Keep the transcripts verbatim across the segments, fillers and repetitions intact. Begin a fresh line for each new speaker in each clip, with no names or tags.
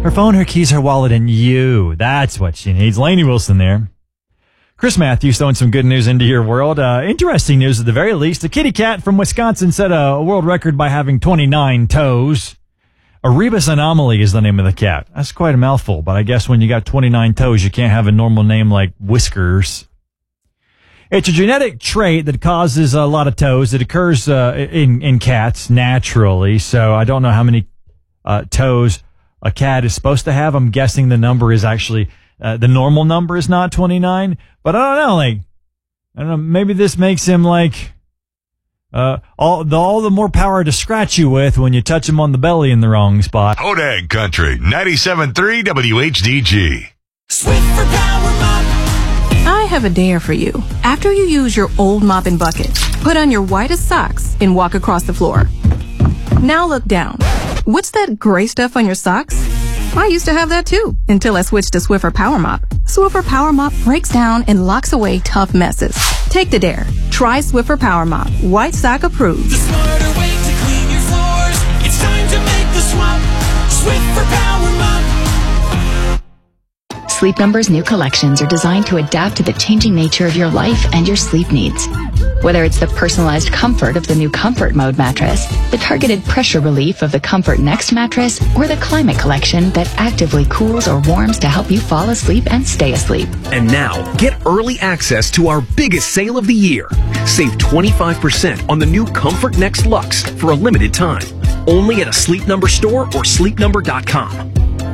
Her phone, her keys, her wallet, and you. That's what she needs. Lainey Wilson there. Chris Matthews throwing some good news into your world. Uh, interesting news at the very least. A kitty cat from Wisconsin set a world record by having twenty-nine toes. A rebus anomaly is the name of the cat. That's quite a mouthful, but I guess when you got twenty-nine toes, you can't have a normal name like Whiskers. It's a genetic trait that causes a lot of toes. It occurs uh, in, in cats naturally, so I don't know how many uh, toes a cat is supposed to have. I'm guessing the number is actually, uh, the normal number is not twenty-nine, but I don't know, like, I don't know, maybe this makes him like, uh, all the, all the more power to scratch you with when you touch him on the belly in the wrong spot.
Hodag Country, ninety-seven point three W H D G.
Swift for Power Mop.
I have a dare for you. After you use your old mop and bucket, put on your whitest socks and walk across the floor. Now look down. What's that gray stuff on your socks? I used to have that too, until I switched to Swiffer Power Mop. Swiffer Power Mop breaks down and locks away tough messes. Take the dare. Try Swiffer Power Mop. White sock approved.
The smarter way to clean your floors. It's time to make the swap. Swiffer Power Mop.
Sleep Number's new collections are designed to adapt to the changing nature of your life and your sleep needs. Whether it's the personalized comfort of the new Comfort Mode mattress, the targeted pressure relief of the Comfort Next mattress, or the Climate Collection that actively cools or warms to help you fall asleep and stay asleep.
And now, get early access to our biggest sale of the year. Save twenty-five percent on the new Comfort Next Luxe for a limited time. Only at a Sleep Number store or sleep number dot com.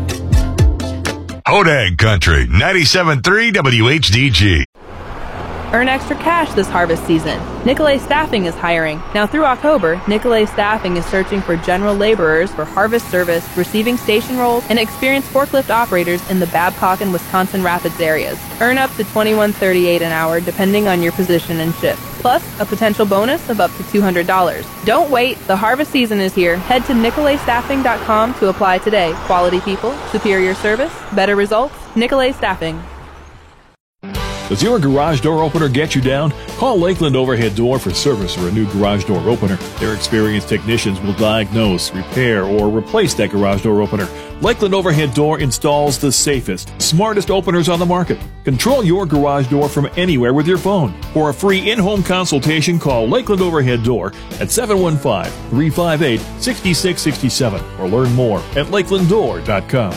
Hodag Country, ninety-seven point three W H D G.
Earn extra cash this harvest season. Nicolay Staffing is hiring. Now through October, Nicolay Staffing is searching for general laborers for harvest service, receiving station roles, and experienced forklift operators in the Babcock and Wisconsin Rapids areas. Earn up to twenty-one thirty-eight an hour depending on your position and shift, plus a potential bonus of up to two hundred dollars. Don't wait, the harvest season is here. Head to nicolay staffing dot com to apply today. Quality people, superior service, better results. Nicolay Staffing.
Does your garage door opener get you down? Call Lakeland Overhead Door for service or a new garage door opener. Their experienced technicians will diagnose, repair, or replace that garage door opener. Lakeland Overhead Door installs the safest, smartest openers on the market. Control your garage door from anywhere with your phone. For a free in-home consultation, call Lakeland Overhead Door at seven one five, three five eight, six six six seven or learn more at lakeland door dot com.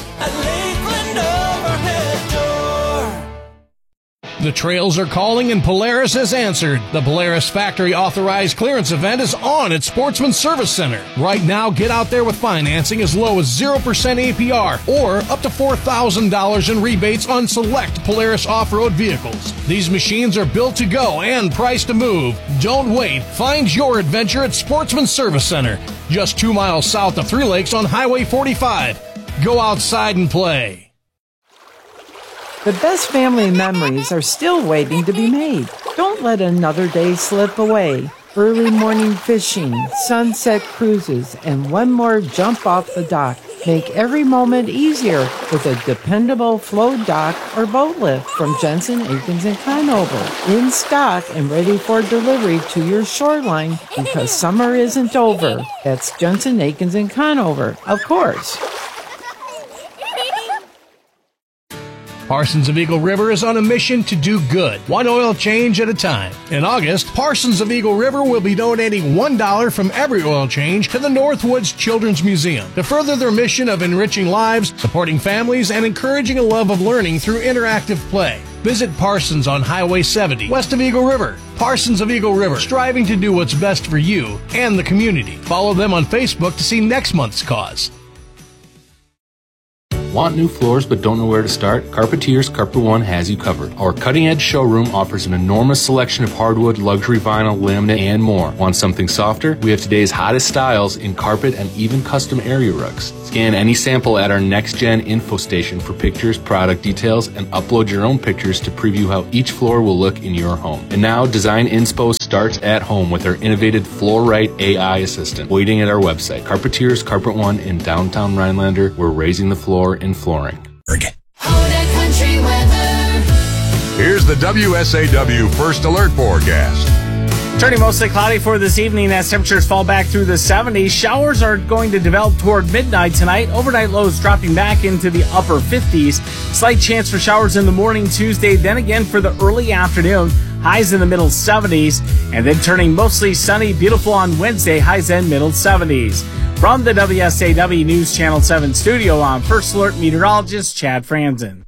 The trails are calling and Polaris has answered. The Polaris Factory Authorized Clearance Event is on at Sportsman Service Center. Right now, get out there with financing as low as zero percent A P R or up to four thousand dollars in rebates on select Polaris off-road vehicles. These machines are built to go and priced to move. Don't wait. Find your adventure at Sportsman Service Center, just two miles south of Three Lakes on Highway forty-five. Go outside and play.
The best family memories are still waiting to be made. Don't let another day slip away. Early morning fishing, sunset cruises, and one more jump off the dock. Make every moment easier with a dependable float dock or boat lift from Jensen, Akins and Conover. In stock and ready for delivery to your shoreline because summer isn't over. That's Jensen, Akins and Conover, of course.
Parsons of Eagle River is on a mission to do good, one oil change at a time. In August, Parsons of Eagle River will be donating one dollar from every oil change to the Northwoods Children's Museum to further their mission of enriching lives, supporting families, and encouraging a love of learning through interactive play. Visit Parsons on Highway seventy, west of Eagle River. Parsons of Eagle River, striving to do what's best for you and the community. Follow them on Facebook to see next month's cause.
Want new floors but don't know where to start? Carpetier's Carpet One has you covered. Our cutting-edge showroom offers an enormous selection of hardwood, luxury vinyl, laminate, and more. Want something softer? We have today's hottest styles in carpet and even custom area rugs. Scan any sample at our next-gen info station for pictures, product details, and upload your own pictures to preview how each floor will look in your home. And now, Design Inspo starts at home with our innovative Floor-Right A I assistant waiting at our website. Carpetier's Carpet One in downtown Rhinelander. We're raising the floor in flooring.
Here's the W S A W First Alert Forecast.
Turning mostly cloudy for this evening as temperatures fall back through the seventies. Showers are going to develop toward midnight tonight. Overnight lows dropping back into the upper fifties. Slight chance for showers in the morning Tuesday, then again for the early afternoon. Highs in the middle seventies. And then turning mostly sunny, beautiful on Wednesday. Highs in middle seventies. From the W S A W News Channel seven studio, I'm First Alert meteorologist Chad Franzen.